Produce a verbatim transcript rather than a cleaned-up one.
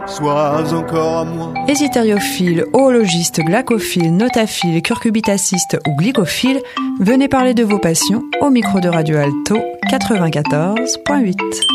sois encore à moi. Hésitariophile, oologiste, glacophile, notaphile, curcubitaciste ou glycophile, venez parler de vos passions au micro de Radio Alto quatre-vingt-quatorze point huit.